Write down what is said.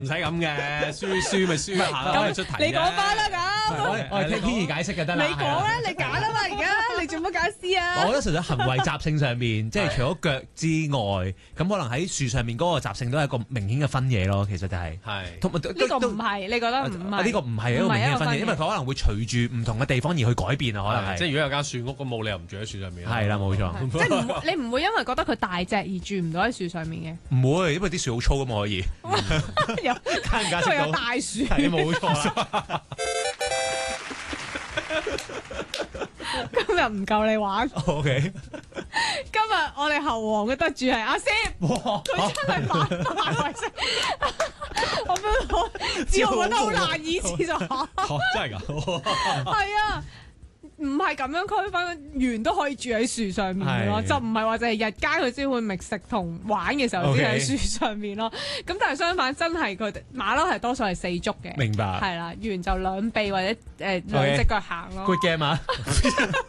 唔使咁嘅，輸咪輸下咯，出題你講翻啦咁。 我係聽天意解釋嘅得啦。 你講啦，你揀啊嘛，而家你做乜揀 C 啊？ 我覺得純粹行為習性上面，即係除咗腳之外，咁可能喺樹上面嗰個習性都係一個明顯嘅分野咯。其實就係同埋呢個唔係，你覺得唔係？ 呢個唔係一個明顯嘅分野，因為佢可能會隨住唔同嘅地方而去改變啊。可能係即係如果有間樹屋咁，冇理由唔住喺樹上面。 係啦，冇錯。 即係你唔會因為覺得佢大隻而住唔到喺樹上面嘅？ 唔會，因為啲樹好粗㗎嘛，可以。 因為有大樹。 係冇錯啦。 今日唔夠你玩。 OK。 今日我哋猴王嘅得主係阿 Sam，佢真係反敗為勝。我知我覺得好難以置信。 真係㗎？ 係啊。唔係咁樣區分，猿都可以住喺樹上面咯，就唔係話就係日間佢先會覓食同玩嘅時候先喺樹上面咯。咁但係相反，真係佢馬騮係多數係四足嘅。 明白。 係啦，猿就兩臂或者兩隻腳行咯。 Good game 啊！